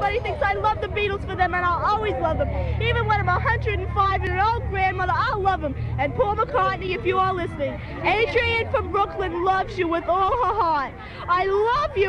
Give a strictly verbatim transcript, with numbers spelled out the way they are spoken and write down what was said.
everybody thinks I love the Beatles for them, and I'll always love them. Even when I'm one hundred and five and an old grandmother, I'll love them. And Paul McCartney, if you are listening, Adrienne from Brooklyn loves you with all her heart. I love you.